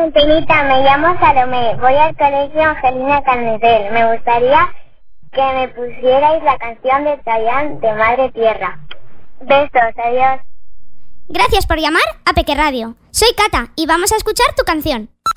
Antenita, me llamo Salomé, voy al colegio Angelina Carnezel. Me gustaría que me pusierais la canción de Chayanne de Madre Tierra. Besos, adiós. Gracias por llamar a Peque Radio. Soy Cata y vamos a escuchar tu canción.